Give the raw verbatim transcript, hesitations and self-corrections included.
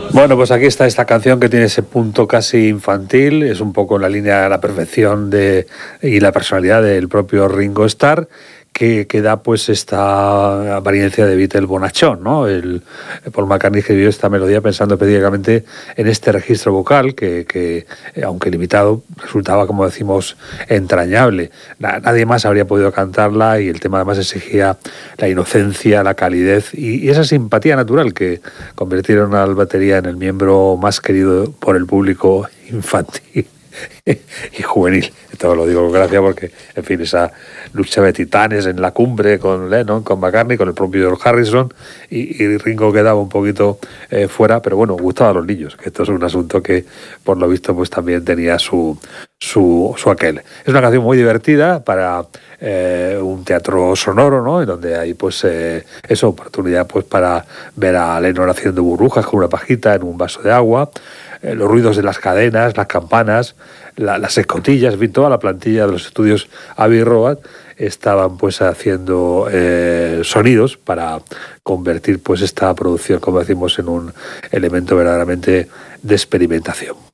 Bueno, pues aquí está esta canción que tiene ese punto casi infantil, es un poco en la línea de la perfección de, y la personalidad del propio Ringo Starr, que, que da pues esta apariencia de Beatle bonachón, ¿no? El, Paul McCartney escribió esta melodía pensando específicamente en este registro vocal que, que aunque limitado, resultaba, como decimos, entrañable. Nadie más habría podido cantarla y el tema además exigía la inocencia, la calidez y, y esa simpatía natural que convirtieron al batería en el miembro más querido por el público infantil y juvenil. Esto lo digo con gracia porque, en fin, esa lucha de titanes en la cumbre con Lennon, con McCartney, con el propio George Harrison y, y Ringo quedaba un poquito eh, fuera, pero bueno, gustaba a los niños, que esto es un asunto que, por lo visto, pues también tenía su, su, su aquel. Es una canción muy divertida para eh, un teatro sonoro, ¿no? En donde hay, pues, eh, esa oportunidad, pues, para ver a Lennon haciendo burbujas con una pajita en un vaso de agua, eh, los ruidos de las cadenas, las campanas, la, las escotillas, en fin, toda la plantilla de los estudios Abbey Road estaban pues haciendo eh, sonidos para convertir pues esta producción, como decimos, en un elemento verdaderamente de experimentación.